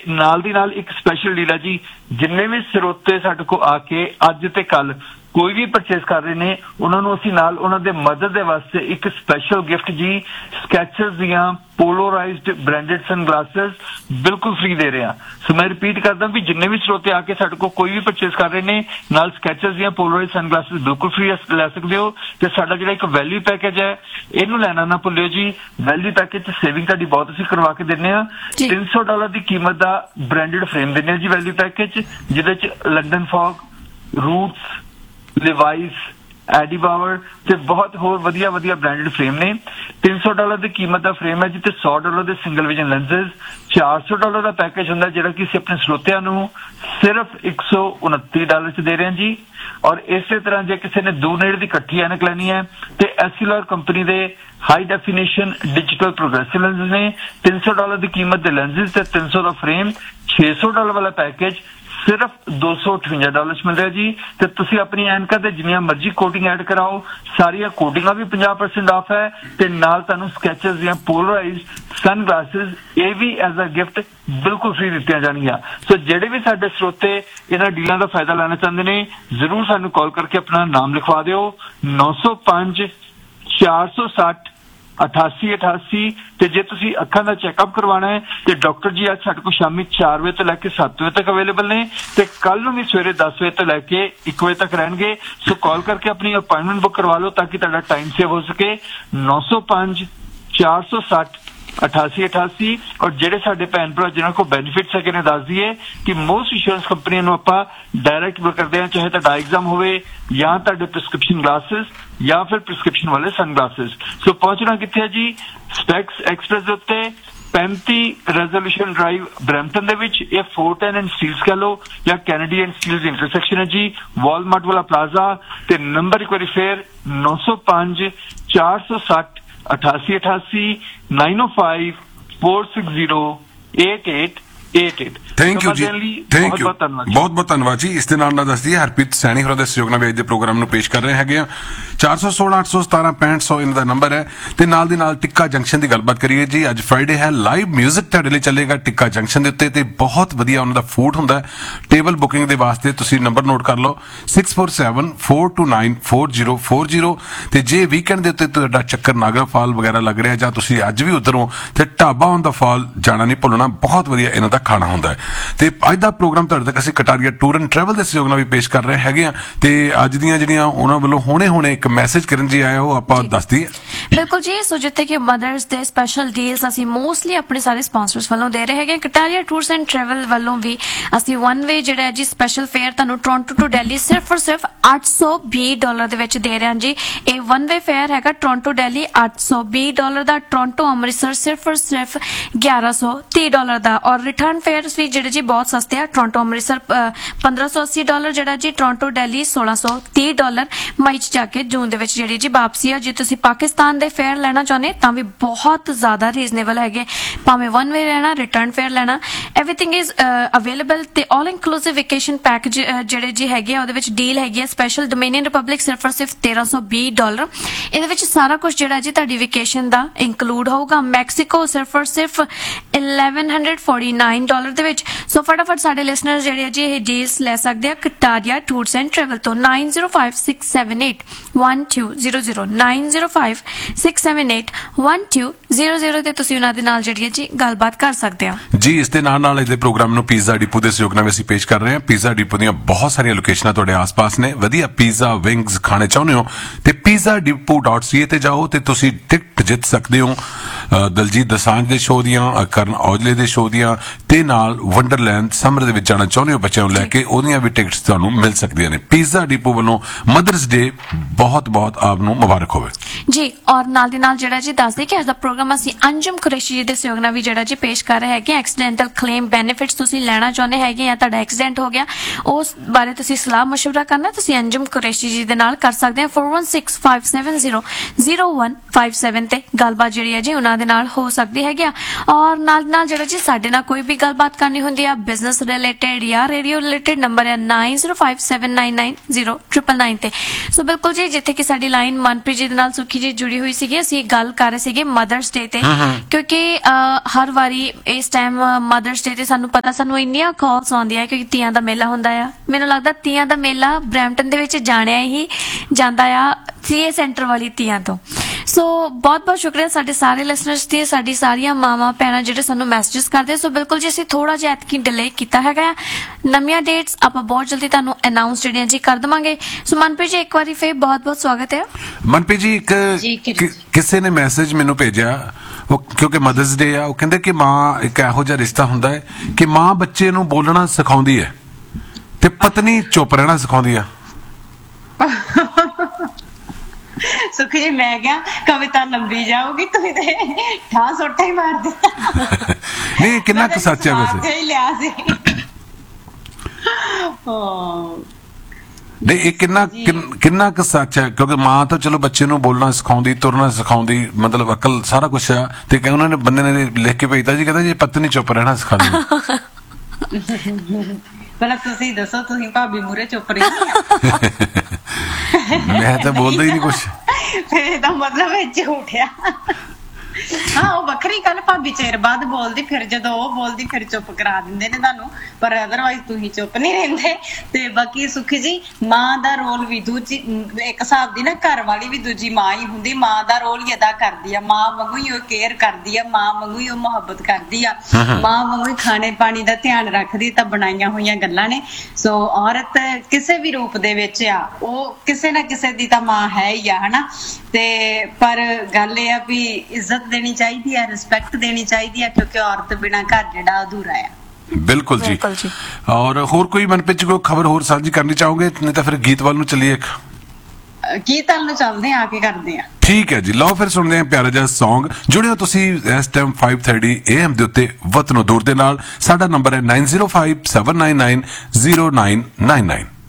नाल दी नाल एक स्पैशल डील है जी, जिन्ने भी स्रोते साडे को आके अज ते कल कोई भी परचेज कर रहे हैं उन्होंने असीं नाल उन्हां दे मदद दे वास्ते एक स्पैशल गिफ्ट जी स्कैचेस दियां पोलराइज्ड ब्रांडेड सनग्लासेस बिल्कुल फ्री दे रहे हैं। सो मैं रिपीट करदा भी जिन्ने भी स्रोते आके साडे को कोई भी परचेज कर रहे हैं नाल स्कैचेस दियां पोलराइज्ड सनग्लासेस बिल्कुल फ्री लै सकदे हो। ते साडा जिहड़ा एक वैल्यू पैकेज है इहनूं लैना ना भुल्लिओ जी। वैल्यू पैकेज च सेविंग तुहाडी बहुत असीं करवा के दिंदे आ। $300 की कीमत दा ब्रांडेड फ्रेम दिंदे आ जी वैल्यू पैकेज, जिहदे च London fog, roots, Levi's, AD power ते बहुत होर वधिया वधिया ब्रांडेड फ्रेम ने। $300 की कीमत का फ्रेम है जी, ते $100 के सिंगल विजन लेंसेज। $400 का पैकेज होंगे जिहड़ा कि असीं अपने स्रोतियां नूं सिर्फ $129 च दे रहे हैं जी। और इस तरह जे किसी ने 2 नेड़े की इकट्ठी ऐनक लैनी है तो एस्सीलॉर कंपनी के high definition digital progressive lenses ने। $300 की कीमत के लेंसेज ते 300 का फ्रेम। $600 वाला पैकेज सिर्फ $258 मिल रहा जी। तो तुसी अपनी एनका ते जिन्नियां मर्जी कोटिंग ऐड कराओ, सारिया कोटिंगां भी 50% ऑफ है। ते नाल तुहानूं स्कैचेस दियां पोलराइज्ड सनग्लासेस ये भी एज अ गिफ्ट बिल्कुल फ्री दित्तियां जाणगियां। सो जिहड़े भी साडे स्रोते इन्हां डीलां दा फायदा लैना चाहुंदे ने जरूर सानूं कॉल करके अपना नाम लिखवा दिओ 905 460 8888। ते जे तुसी अखां दा चैकअप करवाना है तो डॉक्टर जी अज साडे कोल शामी 4 बजे तो लैके 7 बजे तक अवेलेबल ने। ते कल नूं भी सवेरे 10 बजे तो लैके 1 बजे तक रहणगे। सो कॉल करके अपनी अपॉइंटमेंट बुक करवा लो ताकि तुहाडा टाइम सेव हो सके। 905 460 8888। और जेडे साडे भैन भरा जिन्हां को बेनिफिट्स है ने दस दिए कि मोस्ट इंश्योरेंस कंपनियों नूं आपां डायरैक्ट बुक करदे हां, चाहे तुहाडा एग्जाम होवे या तुहाडे प्रिस्क्रिप्शन ग्लासेस या फिर प्रिस्क्रिप्शन वाले सनग्लासेस। सो पहुंचना कित्थे है जी? स्पेक्स एक्सप्रेस दे उत्ते 35 रेजोल्यूशन ड्राइव ब्रैम्पटन दे विच, या 410 एंड स्टील्स कह लो या कैनेडी एंड स्टील्स इंटरसेक्शन है जी, वॉलमार्ट वाला प्लाजा। ते नंबर एक बारी फिर 905 460 8888 905 460 8888। Thank you ji, thank you, बहुत बहुत धन्यवाद जी। इस दे नाल नाल दस दी हरप्रीत सैनी होरां दे सहयोग नाल अज दे प्रोग्राम नूं पेश कर रहे हैगे। 416 817 6500 इन्हां दा नंबर है। ते नाल दी नाल टिक्का जंक्शन की गलबात करिए जी। अज फ्राइडे है, लाइव म्यूजिक तुहाडे लई चलेगा टिक्का जंक्शन दे उत्ते ते बहुत वधिया उन्हां दा फूड हुंदा है। टेबल बुकिंग दे वास्ते तुसीं नंबर नोट कर लो 647 429 4040। ते जे वीकेंड दे उत्ते तुहाडा चक्कर नागा फॉल वगैरह लग रहा जां तुसीं अज भी उधर हो ते ढाबा ऑन द फॉल जाना नहीं भुल्लना, बहुत वधिया इन्हां दा खाना हुंदा है। ते अज दा प्रोग्राम तुहाडे तक असीं कटारिया टूर एंड ट्रैवल दे सहयोग नाल भी पेश कर रहे हैगे। ते अज दियां जिहड़ियां उन्हां वल्लों हुणे एक मैसेज किरण जी आया हो आपां दस दी। बिल्कुल जी, सो जिथे कि मदर्स डे स्पेशल डील्स असीं मोस्टली अपने सारे स्पॉन्सर्स वालों दे रहे हैं। कटारिया टूर्स एंड ट्रैवल वालों भी असीं वन वे जिहड़ा है जी स्पेशल फेयर तुहानूं टोरंटो टू दिल्ली सिर्फ और सिर्फ $820 दे विच दे रहे हैं जी। ये वन वे फेयर हैगा टोरंटो दिल्ली $820 दा, टोरंटो अमृतसर सिर्फ और सिर्फ $1130 दा। और रिटर्न फेयर भी जिहड़े जी बहुत सस्ते हैं। टोरंटो अमृतसर $1580 जिहड़ा जी, टोरंटो दिल्ली $1630 मई च जाके जून दे विच जिहड़ी जी वापसी है। जे तुसीं पाकिस्तान दे फेयर लेना चाहुंदे तां भी बहुत ज्यादा रीजनेबल है, भावें वन वे लेना रिटर्न फेयर लेना, एवरीथिंग इज अवेलेबल। ते ऑल इंक्लूसिव वेकेशन पैकेज जिहड़े जी हैगे ਉਹਦੇ ਵਿੱਚ ਡੀਲ ਹੈਗੀ ਹੈ स्पेशल डोमिनियन रिपब्लिक सिर्फ और सिर्फ $1320। ਇਹਦੇ ਵਿੱਚ ਸਾਰਾ ਕੁਝ ਜਿਹੜਾ ਜੀ ਤੁਹਾਡੀ वेकेशन ਦਾ इंक्लूड ਹੋਊਗਾ। मैक्सिको सिर्फ और सिर्फ $1149 ਦੇ ਵਿੱਚ। ਸੋ ਫਟਾਫਟ ਸਾਡੇ ਲਿਸਨਰਸ ਜਿਹੜੇ ਜੀ ਇਹ ਡੀਲਸ ਲੈ ਸਕਦੇ ਆ ਕਟਾਰੀਆ ਟੂਰਸ ਐਂਡ ਟਰੈਵਲ ਤੋਂ 9056781200 9056781200 ਤੇ ਤੁਸੀਂ ਉਹਨਾਂ ਦੇ ਨਾਲ ਜਿਹੜੀ ਜੀ ਗੱਲਬਾਤ ਕਰ ਸਕਦੇ ਆ ਜੀ। ਇਸ ਦੇ ਨਾਲ ਇਹਦੇ ਪ੍ਰੋਗਰਾਮ ਨੂੰ ਪੀਜ਼ਾ ਡਿਪੂ ਦੇ ਸਹਿਯੋਗ ਨਾਲ ਅਸੀਂ ਪੇਸ਼ ਕਰ ਰਹੇ ਹਾਂ। ਪੀਜ਼ਾ ਡਿਪੂ ਦੀਆਂ ਬਹੁਤ ਸਾਰੀਆਂ ਲੋਕੇਸ਼ਨਾਂ ਤੁਹਾਡੇ ਆਸ-ਪਾਸ ਨੇ। ਵਧੀਆ ਪੀਜ਼ਾ ਵਿੰਗਸ ਖਾਣੇ ਚਾਹੁੰਦੇ ਹੋ ਤੇ pizzadepot.ca ਤੇ ਜਾਓ ਤੇ ਤੁਸੀਂ ਟਿਕਟ ਜਿੱਤ ਸਕਦੇ ਹੋ ਦਲਜੀਤ ਦੋਸਾਂਝ ਦੇ ਸ਼ੋਅ ਦੀਆਂ, ਕਰਨ ਔਜਲੇ ਦੇ ਸ਼ੋਅ ਦੀਆਂ ਤੇ ਨਾਲ ਵੰਡਰਲੈਂਡ ਸਮਰ ਦੇ ਵਿੱਚ ਜਾਣਾ ਚਾਹੁੰਦੇ ਹੋ ਬੱਚਿਆਂ ਨੂੰ ਲੈ ਕੇ, ਉਹਦੀਆਂ ਵੀ ਟਿਕਟਸ ਤੁਹਾਨੂੰ ਮਿਲ ਸਕਦੀਆਂ ਨੇ। ਪੀਜ਼ਾ ਡਿਪੂ ਵੱਲੋਂ ਮਦਰਸ ਡੇ ਬਹੁਤ ਬਹੁਤ ਆਪ ਨੂੰ ਮੁਬਾਰਕ ਹੋਵੇ ਜੀ। ਔਰ ਨਾਲ ਦੀ ਨਾਲ ਜਿਹੜਾ ਜੀ ਦੱਸਦੇ ਕਿ ਅੱਜ ਦਾ ਪ੍ਰੋਗਰਾਮ ਅਸੀਂ ਅੰਜਮ ਕੁਰੈਸ਼ੀ ਜੀ ਦੇ ਸਹਿਯੋਗ ਨਾਲ ਵੀ ਜਿਹੜਾ ਜੀ ਪੇਸ਼ ਕਰ ਰਹੇ ਹੈਗੇ। ਐਕਸੀਡੈਂਟਲ ਕਲੇਮ ਬੈਨੀਫਿਟਸ ਤੁਸੀਂ ਲੈਣਾ ਚਾਹੁੰਦੇ ਹੈਗੇ ਜਾਂ ਤੁਹਾਡਾ ਐਕਸੀਡੈਂਟ ਹੋ ਗਿਆ ਉਸ ਬਾਰੇ ਤੁਸੀਂ ਸਲਾਹ ਮਸ਼ਵਰਾ ਕਰਨਾ, ਤੁਸੀਂ ਅੰਜਮ ਕੁਰੈਸ਼ੀ ਜੀ ਦੇ ਨਾਲ ਕਰ ਸਕਦੇ ਹੋ। 4165700157 ਤੇ ਗੱਲਬਾਤ ਜਿਹੜੀ ਹੈ ਜੀ ਉਹਨਾਂ ਦੇ ਨਾਲ ਹੋ ਸਕਦੀ ਹੈਗੀ ਆ। ਔਰ ਨਾਲ ਜਿਹੜਾ ਜੀ ਸਾਡੇ ਨਾਲ ਕੋਈ ਵੀ ਗੱਲਬਾਤ ਕਰਨੀ ਹੁੰਦੀ ਆ ਬਿਜ਼ਨਸ ਰਿਲੇਟਡ ਜਾਂ ਰੇਡੀਓ ਰਿਲੇਟਡ, ਨੰਬਰ ਹੈ 9057990999 ਤੇ। ਸੋ ਬਿਲਕੁਲ ਜੀ, ਜਿੱਥੇ ਕਿ ਸਾਡੀ ਲਾਈਨ ਮਨਪ੍ਰੀਤ ਜੀ ਦੇ ਨਾਲ ਸੁਖੀ ਜੀ ਜੁੜੀ ਹੋਈ ਸੀਗੀ, ਅਸੀਂ ਗੱਲ ਕਰ ਰਹੇ ਸੀਗੇ ਮਦਰਸ ਡੇ ਤੇ, ਕਿਉਂਕਿ ਹਰ ਵਾਰੀ ਇਸ ਟਾਈਮ ਮਦਰਸ ਡੇ ਤੇ ਸਾਨੂੰ ਪਤਾ ਸਾਨੂੰ ਇੰਨੀਆਂ ਕਾਲਸ ਆਉਂਦੀਆਂ ਕਿਉਂਕਿ ਤੀਆਂ ਦਾ ਮੇਲਾ ਹੁੰਦਾ ਆ। ਮੈਨੂੰ ਲੱਗਦਾ ਤੀਆਂ ਦਾ ਮੇਲਾ ਬਰੈਂਪਟਨ ਦੇ ਵਿੱਚ ਜਾਣਿਆ ਹੀ ਜਾਂਦਾ ਆ ਸੀਏ ਸੈਂਟਰ ਵਾਲੀ ਤੀਆਂ ਤੋਂ। ਸੋ ਬਹੁਤ ਬਹੁਤ ਸ਼ੁਕਰੀਆ ਸਾਡੇ ਸਾਰੇ ਲਿਸਨਰਸ ਤੇ, ਸਾਡੀ ਸਾਰੀਆਂ ਮਾਵਾਂ ਭੈਣਾਂ ਜਿਹੜੇ ਸਾਨੂੰ ਮੈਸੇजेस ਕਰਦੇ। ਸੋ ਬਿਲਕੁਲ ਜੀ, ਅਸੀਂ ਥੋੜਾ ਜਿਹਾ ਐਤਕੀ ਡਿਲੇ ਕੀਤਾ ਹੈਗਾ, ਨਵੀਆਂ ਡੇਟਸ ਆਪਾਂ ਬਹੁਤ ਜਲਦੀ ਤੁਹਾਨੂੰ ਅਨਾਉਂਸ ਜਿਹੜੀਆਂ ਜੀ ਕਰ ਦੇਵਾਂਗੇ। ਸੋ ਮਨਪ੍ਰੀਤ ਜੀ ਇੱਕ ਵਾਰੀ ਫੇਰ ਬਹੁਤ ਬਹੁਤ ਸਵਾਗਤ ਹੈ। ਮਨਪ੍ਰੀਤ ਜੀ, ਇੱਕ ਕਿਸੇ ਨੇ ਮੈਸੇਜ ਮੈਨੂੰ ਭੇਜਿਆ, ਕਿਉਂਕਿ ਮਦਰਸ ਡੇ ਆ, ਉਹ ਕਹਿੰਦੇ ਕਿ ਮਾਂ ਇੱਕ ਇਹੋ ਜਿਹਾ ਰਿਸ਼ਤਾ ਹੁੰਦਾ ਹੈ ਕਿ ਮਾਂ ਬੱਚੇ ਨੂੰ ਬੋਲਣਾ ਸਿਖਾਉਂਦੀ ਹੈ ਤੇ ਪਤਨੀ ਚੁੱਪ ਰਹਿਣਾ ਸਿਖਾਉਂਦੀ ਆ। ਸੁਖ ਜੀ, ਮੈਂ ਕਿਹਾ ਕਵਿਤਾ ਲੰਬੀ ਜਾਊਗੀ, ਤੁਸੀਂ ਤੇ ਠਾਂ ਸੋਟਾ ਹੀ ਮਾਰ ਦਿੱਤਾ। ਨਹੀਂ, ਕਿੰਨਾ ਕੁ ਸੱਚ ਹੈ ਵੈਸੇ? ਲਿਆ ਸੀ ਨਹੀਂ, ਇਹ ਕਿੰਨਾ ਕੁ ਸੱਚ ਹੈ? ਕਿਉਂਕਿ ਮਾਂ ਤਾਂ ਚਲੋ ਬੱਚੇ ਨੂੰ ਬੋਲਣਾ ਸਿਖਾਉਂਦੀ, ਤੁਰਨਾ ਸਿਖਾਉਂਦੀ, ਮਤਲਬ ਅਕਲ ਸਾਰਾ ਕੁਛ ਆ, ਤੇ ਉਹਨਾਂ ਨੇ ਬੰਦੇ ਨੇ ਲਿਖ ਕੇ ਭੇਜਤਾ ਜੀ, ਕਹਿੰਦਾ ਜੀ ਪਤਨੀ ਚੁੱਪ ਰਹਿਣਾ ਸਿਖਾ ਦਿੰਦੀ। ਪਹਿਲਾਂ ਤੁਸੀਂ ਦੱਸੋ, ਤੁਸੀਂ ਭਾਬੀ ਮੂਰੇ ਚੁੱਪ ਰਹੀ? ਮੈਂ ਤਾਂ ਬੋਲਦਾ ਹੀ ਨਹੀਂ ਕੁਛ। ਫਿਰ ਇਹਦਾ ਮਤਲਬ ਇਹ ਝੂਠ ਆ। ਹਾਂ, ਉਹ ਵੱਖਰੀ ਗੱਲ, ਭਾਬੀ ਚਿਰ ਬਾਅਦ ਬੋਲਦੀ, ਫਿਰ ਜਦੋਂ ਉਹ ਬੋਲਦੀ ਫਿਰ ਚੁੱਪ ਕਰਾ ਦਿੰਦੇ ਨੇ ਤੁਹਾਨੂੰ, ਪਰ ਅਦਰਵਾਈਜ਼ ਤੁਸੀਂ ਚੁੱਪ ਨਹੀਂ ਰਹਿੰਦੇ। ਤੇ ਬਾਕੀ ਸੁਖੀ ਜੀ, ਮਾਂ ਦਾ ਰੋਲ ਵੀ ਦੂਜੀ, ਇੱਕ ਹਿਸਾਬ ਦੀ ਨਾ ਘਰ ਵਾਲੀ ਵੀ ਦੂਜੀ ਮਾਂ ਹੀ ਹੁੰਦੀ, ਮਾਂ ਦਾ ਰੋਲ ਹੀ ਅਦਾ ਕਰਦੀ ਆ, ਮਾਂ ਵਾਂਗੂ ਹੀ ਉਹ ਕੇਅਰ ਕਰਦੀ ਆ, ਮਾਂ ਵਾਂਗੂ ਹੀ ਉਹ ਮੁਹੱਬਤ ਕਰਦੀ ਆ, ਮਾਂ ਵਾਂਗੂ ਹੀ ਖਾਣੇ ਪਾਣੀ ਦਾ ਧਿਆਨ ਰੱਖਦੀ। ਤਾਂ ਬਣਾਈਆਂ ਹੋਈਆਂ ਗੱਲਾਂ ਨੇ। ਸੋ ਔਰਤ ਕਿਸੇ ਵੀ ਰੂਪ ਦੇ ਵਿੱਚ ਆ, ਉਹ ਕਿਸੇ ਨਾ ਕਿਸੇ ਦੀ ਤਾਂ ਮਾਂ ਹੈ ਹੀ ਆ, ਹਨਾ। ਤੇ ਪਰ ਗੱਲ ਇਹ ਆ ਵੀ ਇੱਜ਼ਤ ਦੇਣੀ ਚਾਹੀਦੀ ਹੈ, ਰਿਸਪੈਕਟ ਦੇਣੀ ਚਾਹੀਦੀ ਹੈ, ਕਿਉਂਕਿ ਔਰਤ ਬਿਨਾਂ ਘਰ ਜਿਹੜਾ ਅਧੂਰਾ ਆ। ਬਿਲਕੁਲ ਜੀ। ਔਰ ਹੋਰ ਕੋਈ ਮਨਪ੍ਰੀਤ ਜੀ ਕੋਈ ਖਬਰ ਹੋਰ ਸਾਂਝੀ ਕਰਨੀ ਚਾਹੋਗੇ? ਨਹੀਂ ਤਾਂ ਫਿਰ ਗੀਤ ਵੱਲ ਨੂੰ ਚੱਲੀਏ। ਇੱਕ ਗੀਤ ਵੱਲ ਨੂੰ ਚੱਲਦੇ ਆ ਕੇ ਕਰਦੇ ਆ। ਠੀਕ ਹੈ ਜੀ, ਲਓ ਫਿਰ ਸੁਣਦੇ ਆ ਪਿਆਰਾ ਜਿਹਾ ਸੌਂਗ। ਜੁੜਿਓ ਤੁਸੀਂ ਇਸ ਟਾਈਮ 5:30 AM ਦੇ ਉੱਤੇ ਵਤਨੋ ਦੂਰ ਦੇ ਨਾਲ। ਸਾਡਾ ਨੰਬਰ ਹੈ 9057990999।